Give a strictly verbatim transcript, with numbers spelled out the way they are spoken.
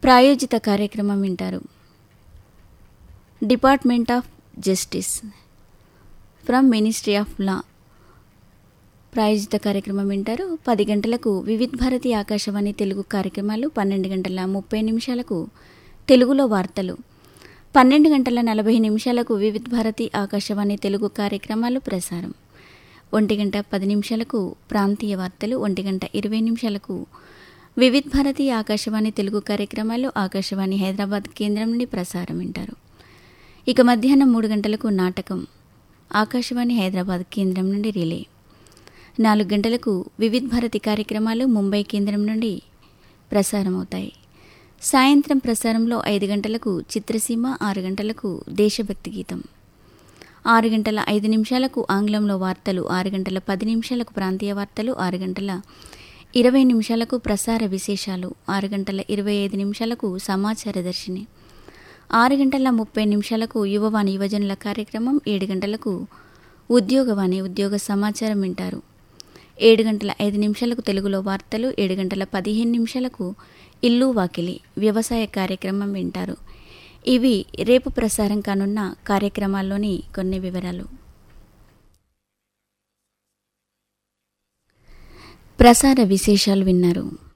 ప్రాయోజిత కార్యక్రమం వింటారు. Department of justice from ministry of law ప్రాయోజిత కార్యక్రమం వింటారు. పది గంటలకు వివిధ్ భారతి ఆకాశవాణి తెలుగు కార్యక్రమాలు, పన్నెండు గంటల ముప్పై నిమిషాలకు తెలుగులో వార్తలు, పన్నెండు గంటల నలభై నిమిషాలకు వివిధ్ భారతి ఆకాశవాణి తెలుగు కార్యక్రమాలు ప్రసారం, ఒంటి గంట పది నిమిషాలకు ప్రాంతీయ వార్తలు, ఒంటి గంట ఇరవై నిమిషాలకు వివిధ్ భారతి ఆకాశవాణి తెలుగు కార్యక్రమాలు ఆకాశవాణి హైదరాబాద్ కేంద్రం నుండి ప్రసారం వింటారు. ఇక మధ్యాహ్నం మూడు గంటలకు నాటకం ఆకాశవాణి హైదరాబాద్ కేంద్రం నుండి రిలే, నాలుగు గంటలకు వివిధ్ భారతి కార్యక్రమాలు ముంబై కేంద్రం నుండి ప్రసారమవుతాయి. సాయంత్రం ప్రసారంలో ఐదు గంటలకు చిత్రసీమ, ఆరు గంటలకు దేశభక్తి గీతం, ఆరు గంటల ఐదు నిమిషాలకు ఆంగ్లంలో వార్తలు, ఆరు గంటల పది నిమిషాలకు ప్రాంతీయ వార్తలు, ఆరు గంటల ఇరవై నిమిషాలకు ప్రసార విశేషాలు, ఆరు గంటల ఇరవై ఐదు నిమిషాలకు సమాచార దర్శిని, ఆరు గంటల ముప్పై నిమిషాలకు యువవాణి యువజనుల కార్యక్రమం, ఏడు గంటలకు ఉద్యోగవాణి ఉద్యోగ సమాచారం వింటారు. ఏడు గంటల ఐదు నిమిషాలకు తెలుగులో వార్తలు, ఏడు గంటల పదిహేను నిమిషాలకు ఇల్లు వాకిలి వ్యవసాయ కార్యక్రమం వింటారు. ఇవి రేపు ప్రసారం కానున్న కార్యక్రమాల్లోని కొన్ని వివరాలు. ప్రసార విశేషాలు విన్నారు.